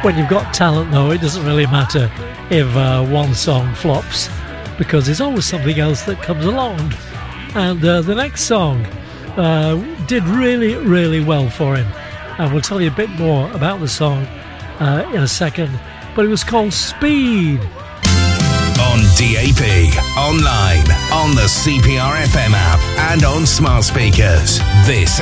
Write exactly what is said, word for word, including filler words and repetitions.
When you've got talent, though, it doesn't really matter if uh, one song flops, because there's always something else that comes along. And uh, the next song uh, did really, really well for him. And we'll tell you a bit more about the song uh, in a second. But it was called Speed. On D A B, online, on the C P R F M app, and on smart speakers. This